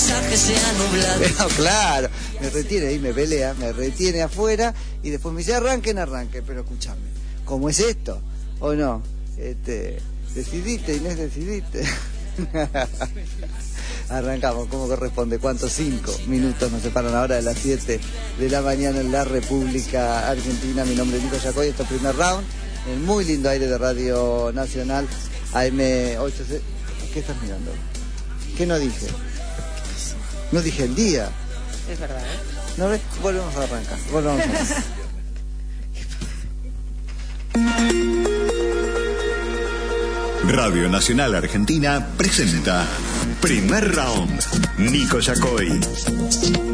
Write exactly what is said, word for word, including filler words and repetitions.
paisaje se ha nublado. Pero claro, me retiene ahí, me pelea, me retiene afuera y después me dice arranquen, arranquen, pero escúchame, ¿cómo es esto? ¿O no? Este, decidiste, Inés, decidiste. Arrancamos, ¿cómo corresponde? ¿Cuántos? Cinco minutos nos separan ahora de las siete de la mañana en la República Argentina. Mi nombre es Nico Yacoy, esto es Primer Round, en el muy lindo aire de Radio Nacional, A M ocho C. ¿Qué estás mirando? ¿Qué no dije? No dije el día. Es verdad, ¿eh? ¿No ves? Volvemos a arrancar, volvemos a arrancar. Radio Nacional Argentina presenta Primer Round, Nico Yacoy.